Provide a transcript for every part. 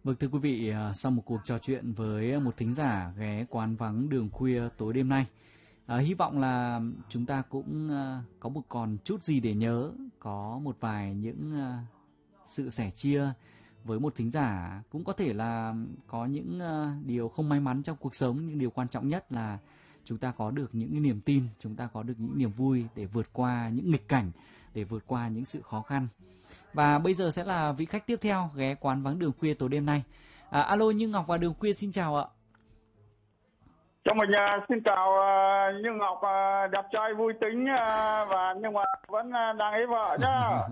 Vâng, thưa quý vị, sau một cuộc trò chuyện với một thính giả ghé quán vắng đường khuya tối đêm nay, hy vọng là chúng ta cũng có một còn chút gì để nhớ, có một vài những sự sẻ chia với một thính giả, cũng có thể là có những điều không may mắn trong cuộc sống, nhưng điều quan trọng nhất là chúng ta có được những cái niềm tin, chúng ta có được những niềm vui để vượt qua những nghịch cảnh, để vượt qua những sự khó khăn. Và bây giờ sẽ là vị khách tiếp theo ghé quán vắng đường khuya tối đêm nay. Alo, Như Ngọc và Đường Khuya xin chào ạ. Chào mình, xin chào Như Ngọc, đẹp trai vui tính, và nhưng mà vẫn đang ế vợ nhá.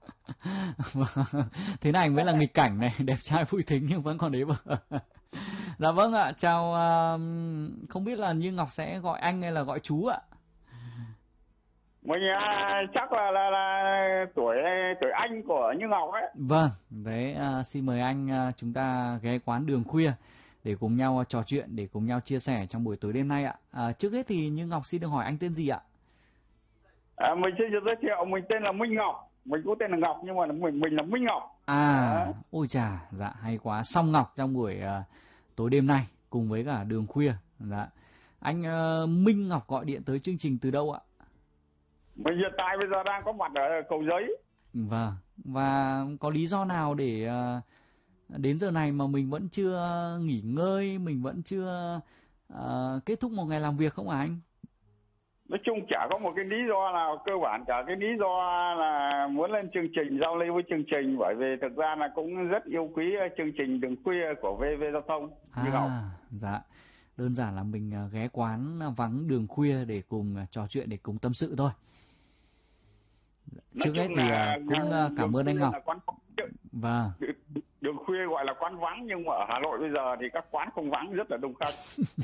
Thế này mới là nghịch cảnh này, đẹp trai vui tính nhưng vẫn còn ế vợ. Dạ vâng ạ, chào, không biết là Như Ngọc sẽ gọi anh hay là gọi chú ạ? Mình chắc là tuổi anh của Như Ngọc ấy. Vâng, đấy, xin mời anh, chúng ta ghé quán đường khuya để cùng nhau trò chuyện, để cùng nhau chia sẻ trong buổi tối đêm nay ạ. Trước hết thì Như Ngọc xin được hỏi anh tên gì ạ? Mình xin giới thiệu, mình tên là Minh Ngọc. Mình cũng tên là Ngọc nhưng mà mình là Minh Ngọc. Ôi chà, dạ hay quá, song Ngọc trong buổi tối đêm nay cùng với cả đường khuya. Dạ. Anh Minh Ngọc gọi điện tới chương trình từ đâu ạ? Mình hiện tại bây giờ đang có mặt ở Cầu Giấy. Vâng, và có lý do nào để đến giờ này mà mình vẫn chưa nghỉ ngơi, mình vẫn chưa kết thúc một ngày làm việc không hả anh? Nói chung chả có một cái lý do nào cơ bản cả. Cái lý do là muốn lên chương trình, giao lưu với chương trình, bởi vì thực ra là cũng rất yêu quý chương trình Đường Khuya của VV Giao thông. Dạ, đơn giản là mình ghé quán vắng đường khuya để cùng trò chuyện, để cùng tâm sự thôi. Trước hết thì cũng cảm ơn anh Ngọc. Vâng. Đường khuya gọi là quán vắng, nhưng mà ở Hà Nội bây giờ thì các quán không vắng, rất là đông khách.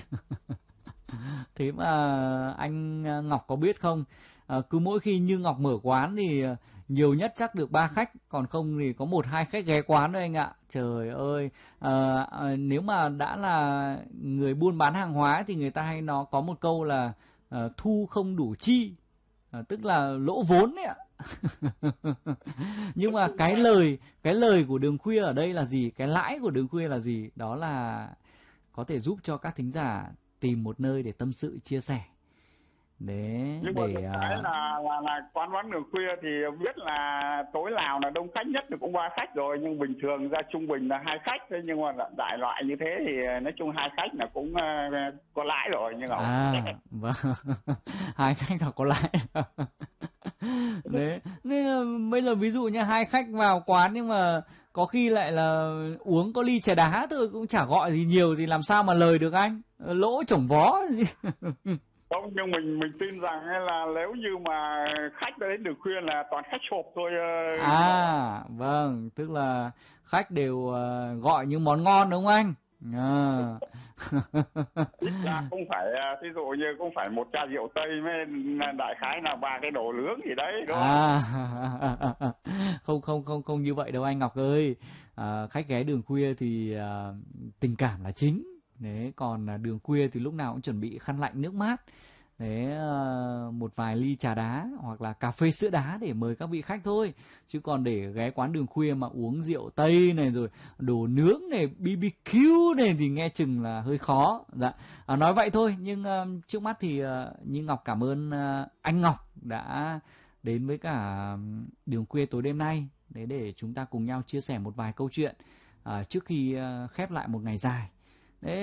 Thế mà anh Ngọc có biết không, cứ mỗi khi Như Ngọc mở quán thì nhiều nhất chắc được 3 khách, còn không thì có 1-2 khách ghé quán thôi anh ạ. Trời ơi, nếu mà đã là người buôn bán hàng hóa thì người ta hay có một câu là thu không đủ chi, tức là lỗ vốn đấy ạ. Nhưng mà cái lời của Đường Khuya ở đây là gì? Cái lãi của Đường Khuya là gì? Đó là có thể giúp cho các thính giả tìm một nơi để tâm sự, chia sẻ. Nhưng mà cái là quán vắng đường khuya thì biết là tối nào là đông khách nhất thì cũng 3 khách rồi, nhưng bình thường ra trung bình là 2 khách thôi. Nhưng mà đại loại như thế thì nói chung 2 khách là cũng có lãi rồi. Nhưng mà vâng. 2 khách là có lãi. Đấy, nên bây giờ ví dụ như 2 khách vào quán nhưng mà có khi lại là uống có ly trà đá thôi, cũng chả gọi gì nhiều thì làm sao mà lời được anh, lỗ chổng vó. Không, nhưng mình tin rằng là nếu như mà khách đến Đường Khuya là toàn khách sộp thôi. Vâng, tức là khách đều gọi những món ngon đúng không anh? Là không phải, ví dụ như cũng phải một chai rượu Tây với đại khái là 3 cái đồ nướng gì đấy, đúng không? Không như vậy đâu anh Ngọc ơi. Khách ghé Đường Khuya thì tình cảm là chính. Đấy, còn Đường Khuya thì lúc nào cũng chuẩn bị khăn lạnh nước mát. Đấy, một vài ly trà đá hoặc là cà phê sữa đá để mời các vị khách thôi. Chứ còn để ghé quán Đường Khuya mà uống rượu Tây này, rồi đồ nướng này, BBQ này thì nghe chừng là hơi khó. Dạ, nói vậy thôi, nhưng trước mắt thì như Ngọc cảm ơn anh Ngọc đã đến với cả Đường Khuya tối đêm nay. Đấy, để chúng ta cùng nhau chia sẻ một vài câu chuyện trước khi khép lại một ngày dài. Đấy,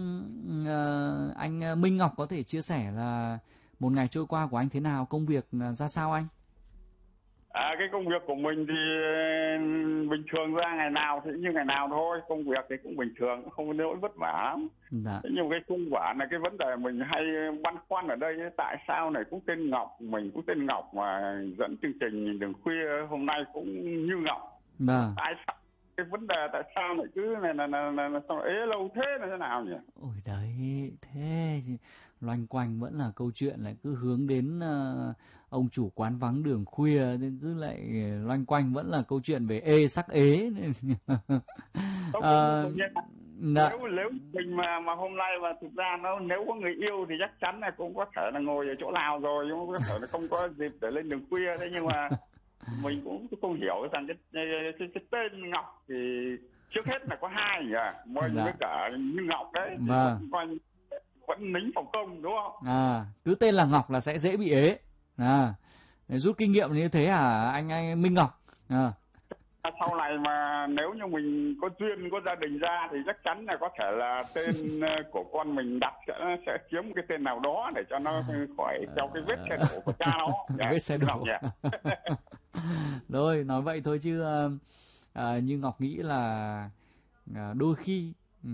anh Minh Ngọc có thể chia sẻ là một ngày trôi qua của anh thế nào, công việc ra sao anh? Cái công việc của mình thì bình thường ra ngày nào thì như ngày nào thôi, công việc thì cũng bình thường, cũng không có nỗi vất vả lắm. Dạ. Thế nhưng cái công quả là cái vấn đề mình hay băn khoăn ở đây, tại sao này cũng tên Ngọc, mình cũng tên Ngọc mà dẫn chương trình Đường Khuya hôm nay cũng Như Ngọc. Tại sao cái vấn đề tại sao lại cứ là sao ế lâu thế là thế nào nhỉ? Ôi đấy, thế loanh quanh vẫn là câu chuyện lại cứ hướng đến ông chủ quán vắng Đường Khuya, nên cứ lại loanh quanh vẫn là câu chuyện về sắc ế. Nếu mình mà hôm nay mà thực ra nếu có người yêu thì chắc chắn là cũng có thể là ngồi ở chỗ nào rồi, nhưng có thể là không có dịp để lên Đường Khuya. Thế nhưng mà mình cũng không hiểu rằng cái tên Ngọc thì trước hết là có hai nhỉ, mình với cả Như Ngọc đấy, vẫn nính phòng công đúng không? Cứ tên là Ngọc là sẽ dễ bị ế. Rút kinh nghiệm như thế hả anh Minh Ngọc? Sau này mà nếu như mình có duyên, có gia đình ra thì chắc chắn là có thể là tên của con mình đặt sẽ kiếm cái tên nào đó để cho nó khỏi theo cái vết xe đổ của cha nó. Vết xe đổ. Rồi, nói vậy thôi chứ Như Ngọc nghĩ là đôi khi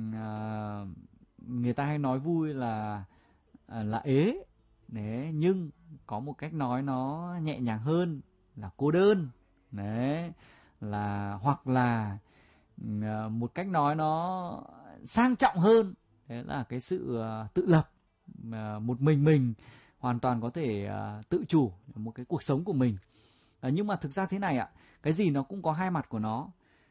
người ta hay nói vui là ế. Đấy, nhưng có một cách nói nó nhẹ nhàng hơn là cô đơn. Đấy, hoặc là một cách nói nó sang trọng hơn, đấy là cái sự tự lập, một mình hoàn toàn có thể tự chủ một cái cuộc sống của mình. Nhưng mà thực ra thế này ạ, cái gì nó cũng có hai mặt của nó.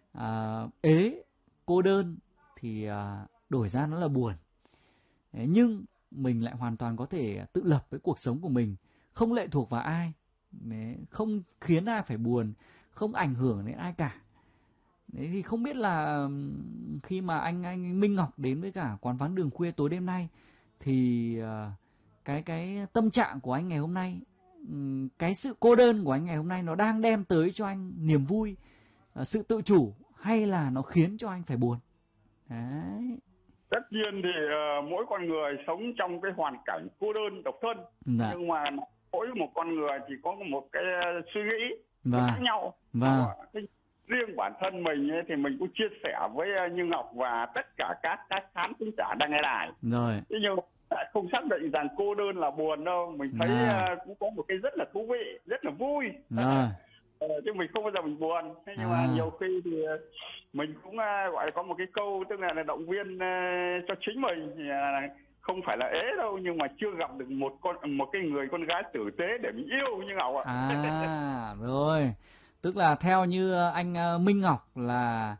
Ế, cô đơn thì đổi ra nó là buồn. Đấy, nhưng mình lại hoàn toàn có thể tự lập với cuộc sống của mình, không lệ thuộc vào ai. Đấy, không khiến ai phải buồn, không ảnh hưởng đến ai cả. Đấy thì không biết là khi mà anh Minh Ngọc đến với cả Quán Vắng Đường Khuya tối đêm nay thì cái tâm trạng của anh ngày hôm nay, cái sự cô đơn của anh ngày hôm nay nó đang đem tới cho anh niềm vui, sự tự chủ, hay là nó khiến cho anh phải buồn? Đấy. Tất nhiên thì mỗi con người sống trong cái hoàn cảnh cô đơn độc thân, nhưng mà mỗi một con người thì có một cái suy nghĩ khác nhau. Riêng bản thân mình ấy, thì mình cũng chia sẻ với Như Ngọc và tất cả các khán thính giả đang nghe đài. Thế nhưng không xác định rằng cô đơn là buồn đâu, mình thấy cũng có một cái rất là thú vị, rất là vui. Chứ mình không bao giờ mình buồn. Thế nhưng mà nhiều khi thì mình cũng gọi là có một cái câu, tức là động viên cho chính mình, thì không phải là ế đâu, nhưng mà chưa gặp được một cái người con gái tử tế để mình yêu Như Ngọc ạ. Rồi, tức là theo như anh Minh Ngọc là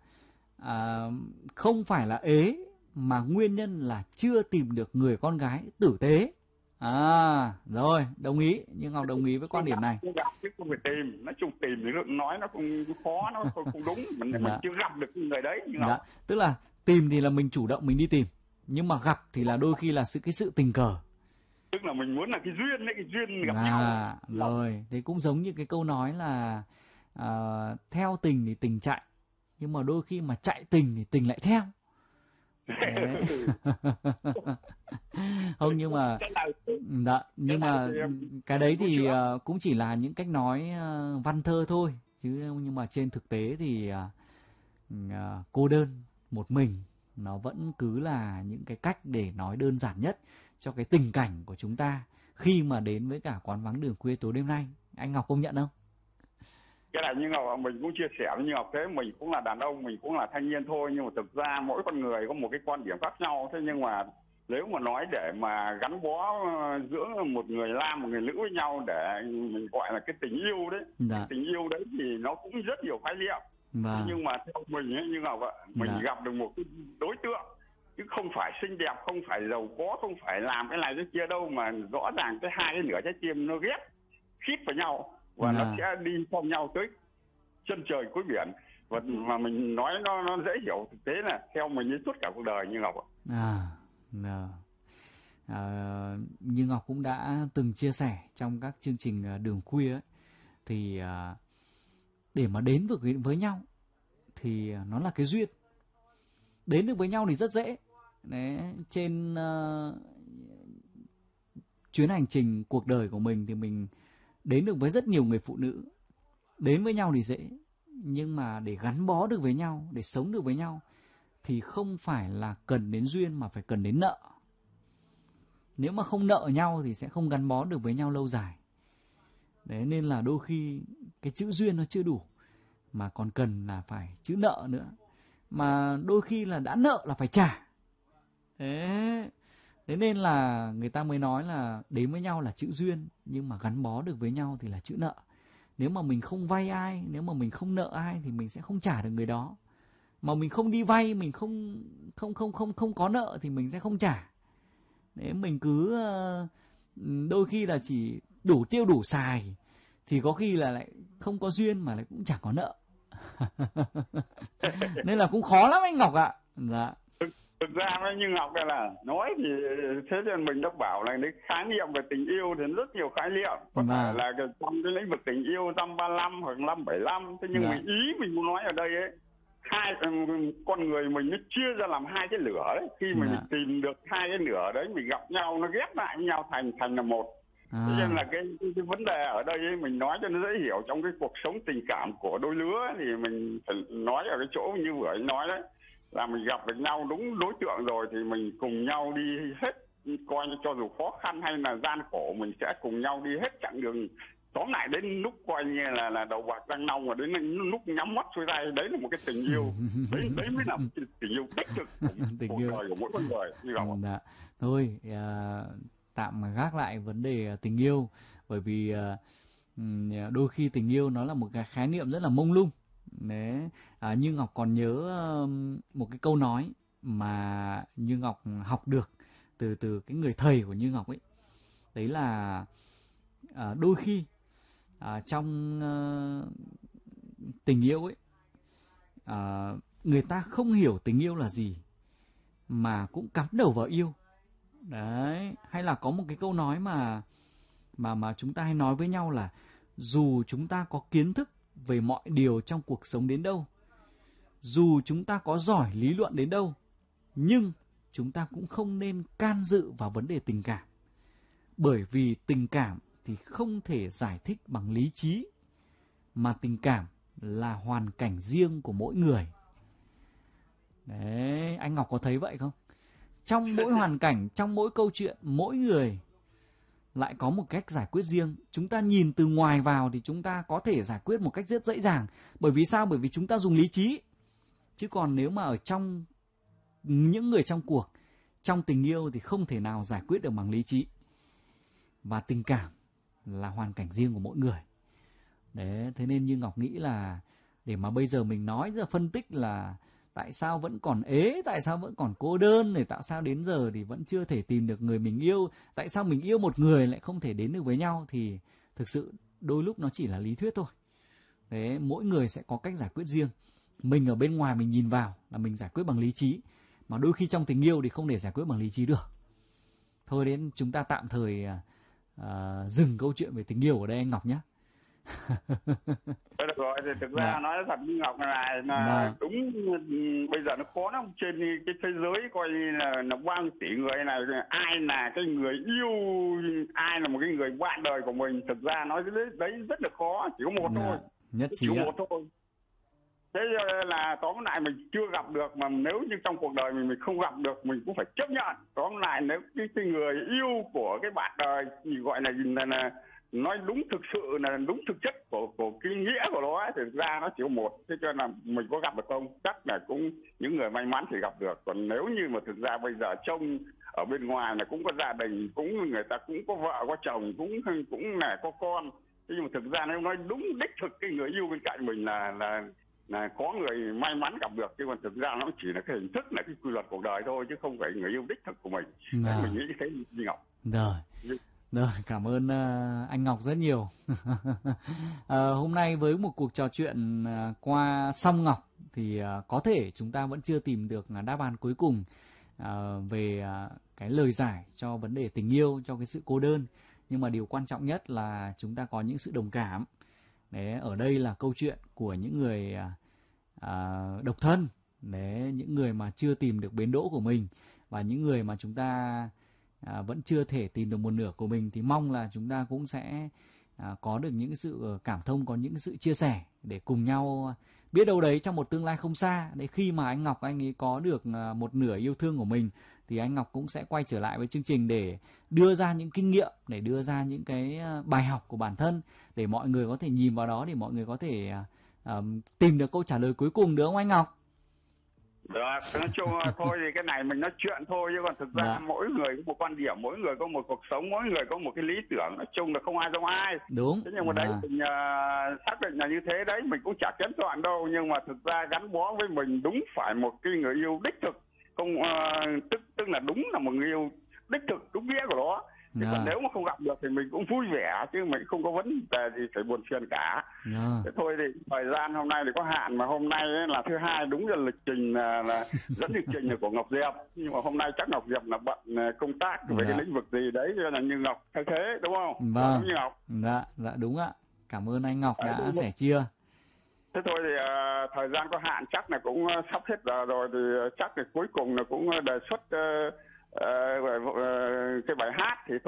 không phải là ế, mà nguyên nhân là chưa tìm được người con gái tử tế. Rồi, đồng ý. Nhưng Ngọc đồng ý với quan điểm này. Không phải tìm, nói chung tìm thì nói nó cũng khó, nó không đúng. Mình chưa gặp được người đấy. Tức là tìm thì là mình chủ động mình đi tìm, nhưng mà gặp thì là đôi khi là cái sự tình cờ. Tức là mình muốn là cái duyên gặp nhau. Rồi, thế cũng giống như cái câu nói là theo tình thì tình chạy, nhưng mà đôi khi mà chạy tình thì tình lại theo. Không, nhưng mà cái đấy thì cũng chỉ là những cách nói văn thơ thôi, nhưng mà trên thực tế thì cô đơn một mình nó vẫn cứ là những cái cách để nói đơn giản nhất cho cái tình cảnh của chúng ta khi mà đến với cả Quán Vắng Đường Khuya tối đêm nay. Anh Ngọc công nhận không? Cái này Như Ngọc, mình cũng chia sẻ với Như Ngọc thế, mình cũng là đàn ông, mình cũng là thanh niên thôi, nhưng mà thực ra mỗi con người có một cái quan điểm khác nhau. Thế nhưng mà nếu mà nói để mà gắn bó giữa một người nam một người nữ với nhau để mình gọi là cái tình yêu đấy, cái tình yêu đấy thì nó cũng rất nhiều khái niệm. Nhưng mà theo mình ấy, Như Ngọc ạ, mình gặp được một cái đối tượng chứ không phải xinh đẹp, không phải giàu có, không phải làm cái này cái kia đâu, mà rõ ràng cái hai cái nửa trái tim nó ghép khít vào nhau và nó sẽ đi theo nhau tới chân trời cuối biển. Và mà mình nói nó dễ hiểu, thực tế là theo mình đến suốt cả cuộc đời Như Ngọc ạ. Như Ngọc cũng đã từng chia sẻ trong các chương trình Đường Khuya ấy, thì để mà đến được với nhau thì nó là cái duyên. Đến được với nhau thì rất dễ. Đấy, trên chuyến hành trình cuộc đời của mình thì mình đến được với rất nhiều người phụ nữ. Đến với nhau thì dễ, nhưng mà để gắn bó được với nhau, để sống được với nhau thì không phải là cần đến duyên mà phải cần đến nợ. Nếu mà không nợ nhau thì sẽ không gắn bó được với nhau lâu dài. Đấy, nên là đôi khi cái chữ duyên nó chưa đủ, mà còn cần là phải chữ nợ nữa. Mà đôi khi là đã nợ là phải trả. Thế nên là người ta mới nói là đến với nhau là chữ duyên, nhưng mà gắn bó được với nhau thì là chữ nợ. Nếu mà mình không vay ai, nếu mà mình không nợ ai thì mình sẽ không trả được người đó. Mà mình không đi vay, mình không có nợ thì mình sẽ không trả. Đấy, mình cứ đôi khi là chỉ đủ tiêu đủ xài thì có khi là lại không có duyên mà lại cũng chẳng có nợ. Nên là cũng khó lắm anh Ngọc ạ. Dạ. Thực ra với như Ngọc đây là nói thì thế nên mình đã bảo là cái khái niệm về tình yêu thì rất nhiều khái niệm, có thể là trong cái lĩnh vực tình yêu dăm 35 hoặc 575. Thế nhưng mình ý mình muốn nói ở đây ấy, hai con người mình nó chia ra làm hai cái lửa đấy. Khi mình tìm được hai cái lửa đấy, mình gặp nhau nó ghép lại với nhau thành là một. Thế nên là cái vấn đề ở đây ấy, mình nói cho nó dễ hiểu. Trong cái cuộc sống tình cảm của đôi lứa thì mình phải nói ở cái chỗ như vừa anh nói đấy, là mình gặp được nhau đúng đối tượng rồi thì mình cùng nhau đi hết, coi như cho dù khó khăn hay là gian khổ mình sẽ cùng nhau đi hết chặng đường. Tóm lại đến lúc coi như là đầu bạc răng long, và đến lúc nhắm mắt xuôi tay, đấy là một cái tình yêu. Đấy mới là tình yêu đích thực cuộc đời của mỗi con người. Thôi tạm gác lại vấn đề tình yêu, bởi vì đôi khi tình yêu nó là một cái khái niệm rất là mông lung. Đấy, Như Ngọc còn nhớ một cái câu nói mà Như Ngọc học được từ cái người thầy của Như Ngọc ấy. Đấy là đôi khi trong tình yêu ấy, người ta không hiểu tình yêu là gì mà cũng cắm đầu vào yêu. Đấy, hay là có một cái câu nói mà chúng ta hay nói với nhau là dù chúng ta có kiến thức về mọi điều trong cuộc sống đến đâu, dù chúng ta có giỏi lý luận đến đâu, nhưng chúng ta cũng không nên can dự vào vấn đề tình cảm. Bởi vì tình cảm thì không thể giải thích bằng lý trí, mà tình cảm là hoàn cảnh riêng của mỗi người. Đấy, anh Ngọc có thấy vậy không? Trong mỗi hoàn cảnh, trong mỗi câu chuyện, mỗi người lại có một cách giải quyết riêng. Chúng ta nhìn từ ngoài vào thì chúng ta có thể giải quyết một cách rất dễ dàng. Bởi vì sao? Bởi vì chúng ta dùng lý trí. Chứ còn nếu mà ở trong những người trong cuộc, trong tình yêu thì không thể nào giải quyết được bằng lý trí. Và tình cảm là hoàn cảnh riêng của mỗi người. Đấy, thế nên Như Ngọc nghĩ là để mà bây giờ mình nói ra phân tích là tại sao vẫn còn ế, tại sao vẫn còn cô đơn, tại sao đến giờ thì vẫn chưa thể tìm được người mình yêu, tại sao mình yêu một người lại không thể đến được với nhau, thì thực sự đôi lúc nó chỉ là lý thuyết thôi. Đấy, mỗi người sẽ có cách giải quyết riêng. Mình ở bên ngoài mình nhìn vào là mình giải quyết bằng lý trí, mà đôi khi trong tình yêu thì không thể giải quyết bằng lý trí được. Thôi đến chúng ta tạm thời dừng câu chuyện về tình yêu ở đây anh Ngọc nhé. Được rồi, thì thực ra nói thật như Ngọc này là đúng, bây giờ nó khó lắm. Trên cái thế giới coi như là bao tỷ người này, ai là cái người yêu, ai là một cái người bạn đời của mình, thực ra nói đấy rất là khó, chỉ có một thôi, nhất trí chỉ có một thôi. Thế là tóm lại mình chưa gặp được, mà nếu như trong cuộc đời mình không gặp được mình cũng phải chấp nhận. Tóm lại nếu cái người yêu của cái bạn đời thì gọi là nói đúng, thực sự là đúng thực chất của cái nghĩa của nó ấy, thì thực ra nó chỉ có một. Thế cho nên là mình có gặp được không? Chắc là cũng những người may mắn thì gặp được. Còn nếu như mà thực ra bây giờ trông ở bên ngoài là cũng có gia đình, cũng người ta cũng có vợ có chồng, cũng là có con, thế nhưng mà thực ra nếu nói đúng đích thực cái người yêu bên cạnh mình là có người may mắn gặp được, chứ còn thực ra nó chỉ là cái hình thức, là cái quy luật cuộc đời thôi, chứ không phải người yêu đích thực của mình. Mình nghĩ thế như Ngọc. Rồi, cảm ơn anh Ngọc rất nhiều. Hôm nay với một cuộc trò chuyện qua Song Ngọc thì có thể chúng ta vẫn chưa tìm được đáp án cuối cùng về cái lời giải cho vấn đề tình yêu, cho cái sự cô đơn. Nhưng mà điều quan trọng nhất là chúng ta có những sự đồng cảm. Đấy, ở đây là câu chuyện của những người độc thân, đấy, những người mà chưa tìm được bến đỗ của mình, và những người mà chúng ta vẫn chưa thể tìm được một nửa của mình, thì mong là chúng ta cũng sẽ có được những sự cảm thông, có những sự chia sẻ để cùng nhau biết đâu đấy trong một tương lai không xa, để khi mà anh Ngọc anh ấy có được một nửa yêu thương của mình thì anh Ngọc cũng sẽ quay trở lại với chương trình để đưa ra những kinh nghiệm, để đưa ra những cái bài học của bản thân, để mọi người có thể nhìn vào đó, để mọi người có thể tìm được câu trả lời cuối cùng, được không anh Ngọc? Được, nói chung thôi thì cái này mình nói chuyện thôi, chứ còn thực ra mỗi người có một quan điểm, mỗi người có một cuộc sống, mỗi người có một cái lý tưởng, nói chung là không ai giống ai. Đúng. Thế nhưng mà đấy mình xác định là như thế đấy, mình cũng chả kén chọn đâu, nhưng mà thực ra gắn bó với mình đúng phải một cái người yêu đích thực, không tức là đúng là một người yêu đích thực đúng nghĩa của nó. Chứ còn nếu mà không gặp được thì mình cũng vui vẻ, chứ mình không có vấn đề gì phải buồn phiền cả. Thế thôi thì thời gian hôm nay thì có hạn, mà hôm nay ấy là thứ hai, đúng là lịch trình là dẫn lịch trình là của Ngọc Diệp, nhưng mà hôm nay chắc Ngọc Diệp là bận công tác về cái lĩnh vực gì đấy, cho nên là Như Ngọc thay thế, đúng không? Vâng. Như Ngọc. Dạ đúng ạ. Cảm ơn anh Ngọc đã sẻ chia. Thế thôi thì thời gian có hạn, chắc là cũng sắp hết giờ rồi, thì chắc là cuối cùng là cũng đề xuất cái bài hát thì